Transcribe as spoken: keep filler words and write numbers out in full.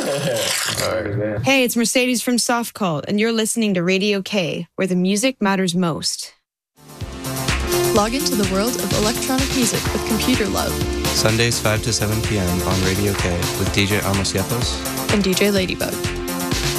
Hey, it's Mercedes from Soft Cult, and you're listening to Radio K, where the music matters most. Log into the world of electronic music with Computer Love. Sundays five to seven p.m. on Radio K with D J Amos Yapos and D J Ladybug.